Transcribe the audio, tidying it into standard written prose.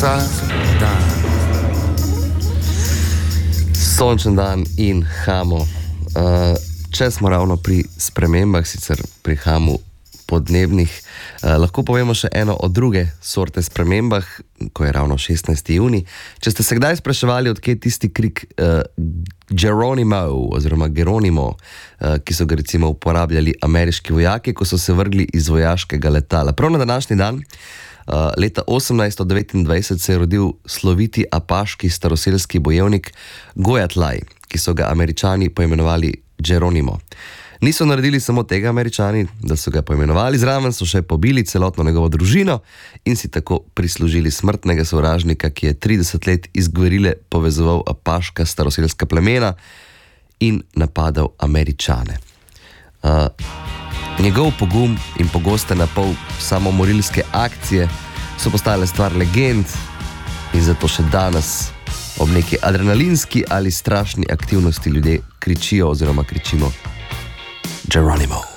vsak dan. Sončen dan in Hamo. Če smo ravno pri spremembah, sicer pri Hamu podnebnih, lahko povemo še eno od druge sorte spremembah, ko je ravno 16. juni. Če ste se kdaj spraševali, odkje tisti krik Geronimo oziroma Geronimo, ki so ga recimo uporabljali ameriški vojaki, ko so se vrgli iz vojaškega letala. Prav na današnji dan, leta 1829, se je rodil sloviti apaški staroselski bojevnik Gojatlaj, ki so ga Američani poimenovali Geronimo. Niso naredili samo tega Američani, da so ga poimenovali, zraven so še pobili celotno njegovo družino in si tako prislužili smrtnega sovražnika, ki je 30 let iz gverile povezoval apaška staroselska plemena in napadal Američane. Njegov pogum in pogoste napol samomorilske akcije so postale stvar legend in zato še danes ob neki adrenalinski ali strašni aktivnosti ljudje kričijo oziroma kričimo Geronimo.